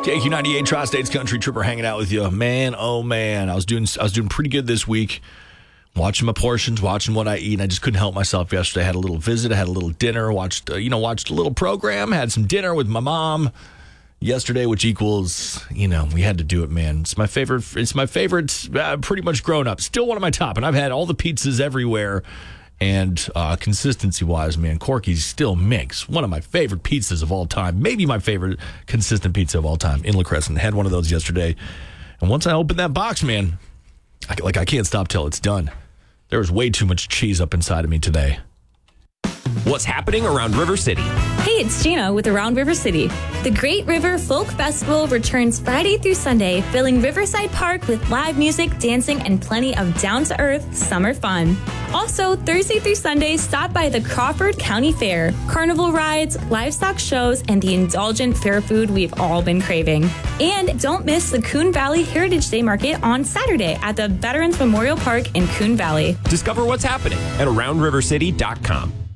KQ98 Tri-States Country Tripper hanging out with you. Man, oh man, I was doing pretty good this week. Watching my portions, watching what I eat. And I just couldn't help myself yesterday. I had a little visit, I had a little dinner, watched a little program, had some dinner with my mom yesterday, which equals, we had to do it, man. It's my favorite, pretty much grown up. Still one of my top, and I've had all the pizzas everywhere. And consistency-wise, man, Corky's still makes one of my favorite pizzas of all time. Maybe my favorite consistent pizza of all time in La Crescent. Had one of those yesterday. And once I opened that box, man, I can't stop till it's done. There was way too much cheese up inside of me today. What's happening around River City? Hey, it's Gina with Around River City. The Great River Folk Festival returns Friday through Sunday, filling Riverside Park with live music, dancing, and plenty of down-to-earth summer fun. Also, Thursday through Sunday, stop by the Crawford County Fair. Carnival rides, livestock shows, and the indulgent fair food we've all been craving. And don't miss the Coon Valley Heritage Day Market on Saturday at the Veterans Memorial Park in Coon Valley. Discover what's happening at AroundRiverCity.com.